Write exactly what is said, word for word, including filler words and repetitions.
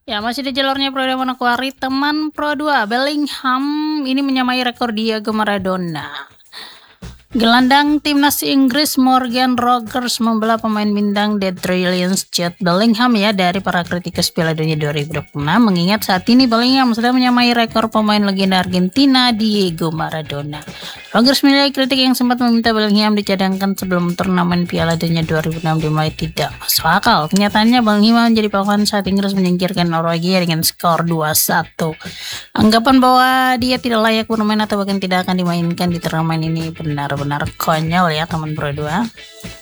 Ya, masih di jalurnya Pro dua Manokwari, teman Pro dua Bellingham ini menyamai rekor Diego Maradona. Gelandang timnas Inggris Morgan Rogers membelah pemain bintang Dead Lions Jude Bellingham ya dari para kritikus Piala Dunia dua ribu dua puluh enam, mengingat saat ini Bellingham sedang menyamai rekor pemain legenda Argentina Diego Maradona. Rogers menilai kritik yang sempat meminta Bellingham dicadangkan sebelum turnamen Piala Dunia dua ribu enam dimulai tidak masuk akal. Kenyataannya Bellingham menjadi pahlawan saat Inggris menyingkirkan Norwegia dengan skor dua satu. Anggapan bahwa dia tidak layak bermain atau bahkan tidak akan dimainkan di turnamen ini benar benar konyol ya teman Pro dua.